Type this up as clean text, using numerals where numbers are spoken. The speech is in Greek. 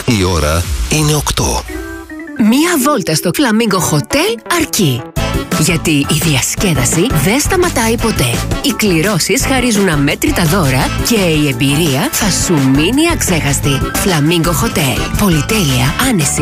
Η ώρα είναι 8. Μία βόλτα στο Flamingo Hotel αρκεί. Γιατί η διασκέδαση δεν σταματάει ποτέ. Οι κληρώσεις χαρίζουν αμέτρητα δώρα και η εμπειρία θα σου μείνει αξέχαστη. Flamingo Hotel. Πολυτέλεια, άνεση